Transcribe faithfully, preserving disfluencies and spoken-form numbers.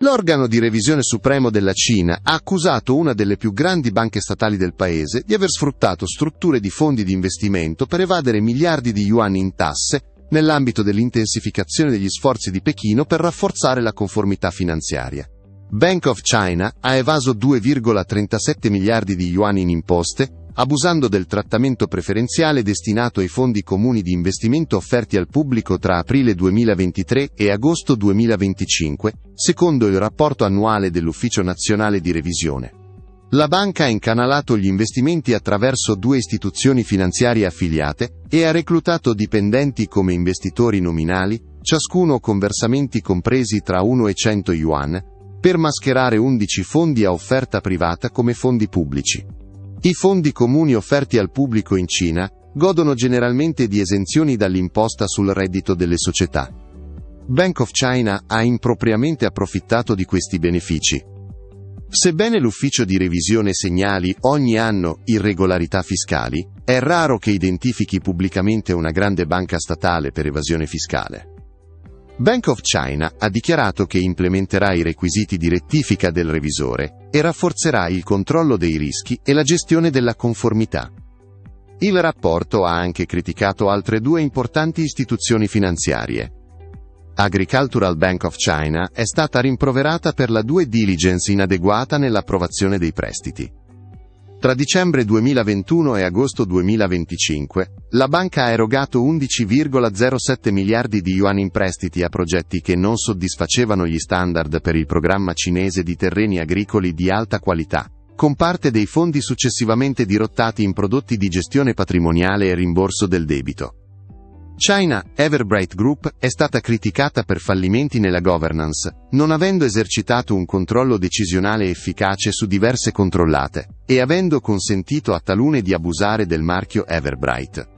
L'organo di revisione supremo della Cina ha accusato una delle più grandi banche statali del paese di aver sfruttato strutture di fondi di investimento per evadere miliardi di yuan in tasse nell'ambito dell'intensificazione degli sforzi di Pechino per rafforzare la conformità finanziaria. Bank of China ha evaso due virgola trentasette miliardi di yuan in imposte, abusando del trattamento preferenziale destinato ai fondi comuni di investimento offerti al pubblico tra aprile duemilaventitré e agosto duemilaventicinque, secondo il rapporto annuale dell'Ufficio Nazionale di Revisione. La banca ha incanalato gli investimenti attraverso due istituzioni finanziarie affiliate e ha reclutato dipendenti come investitori nominali, ciascuno con versamenti compresi tra uno e cento yuan, per mascherare undici fondi a offerta privata come fondi pubblici. I fondi comuni offerti al pubblico in Cina godono generalmente di esenzioni dall'imposta sul reddito delle società. Bank of China ha impropriamente approfittato di questi benefici. Sebbene l'ufficio di revisione segnali ogni anno irregolarità fiscali, è raro che identifichi pubblicamente una grande banca statale per evasione fiscale. Bank of China ha dichiarato che implementerà i requisiti di rettifica del revisore e rafforzerà il controllo dei rischi e la gestione della conformità. Il rapporto ha anche criticato altre due importanti istituzioni finanziarie. Agricultural Bank of China è stata rimproverata per la due diligence inadeguata nell'approvazione dei prestiti. Tra dicembre duemilaventuno e agosto duemilaventicinque, la banca ha erogato undici virgola zero sette miliardi di yuan in prestiti a progetti che non soddisfacevano gli standard per il programma cinese di terreni agricoli di alta qualità, con parte dei fondi successivamente dirottati in prodotti di gestione patrimoniale e rimborso del debito. China Everbright Group è stata criticata per fallimenti nella governance, non avendo esercitato un controllo decisionale efficace su diverse controllate, e avendo consentito a talune di abusare del marchio Everbright.